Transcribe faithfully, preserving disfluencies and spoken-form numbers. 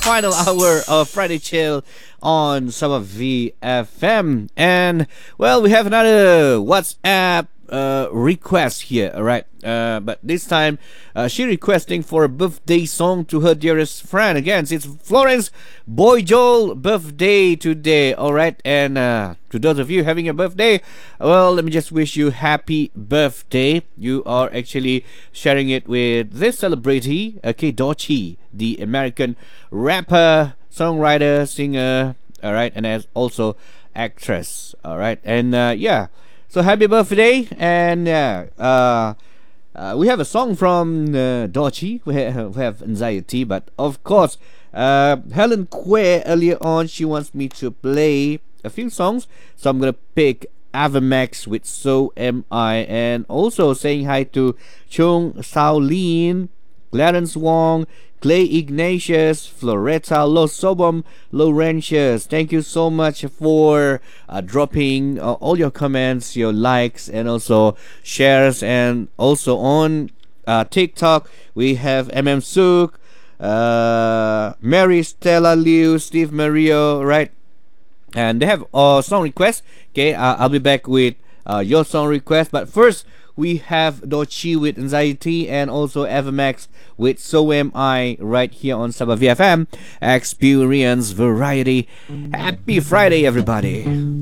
final hour of Friday Chill on Sabah V F M. And, well, we have another WhatsApp uh, request here, alright? Uh, but this time, uh, she requesting for a birthday song to her dearest friend. Again, it's Florence Boy Joel birthday today, alright? And uh, to those of you having a birthday, well, let me just wish you happy birthday. You are actually sharing it with this celebrity, okay, Doechii, the American rapper, songwriter, singer, alright, and as also actress, alright? And uh, yeah, so happy birthday. And uh, uh, uh, we have a song from uh, Doechii. We have, we have Anxiety, but of course, uh, Helen Quay earlier on, she wants me to play a few songs, so I'm gonna pick Avamax with So Am I, and also saying hi to Chung Sao Lin, Clarence Wong, Clay Ignatius, Floretta Los Sobom Laurentius. Thank you so much for uh, dropping uh, all your comments, your likes, and also shares. And also on uh, TikTok, we have M M Suk, uh, Mary Stella Liu, Steve Mario, right? And they have a uh, song request. Okay, uh, I'll be back with uh, your song request. But first, we have Doechii with Anxiety and also Avamax with So Am I right here on Sabah V F M. Experience variety. Happy Friday, everybody.